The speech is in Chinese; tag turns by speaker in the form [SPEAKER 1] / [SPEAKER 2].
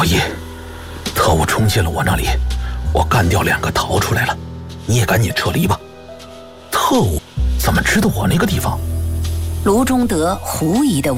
[SPEAKER 1] 老爷，特务冲进了我那里，我干掉2个逃出来了，你也赶紧撤离吧。特务怎么知道我那个地方？
[SPEAKER 2] 卢中德狐疑地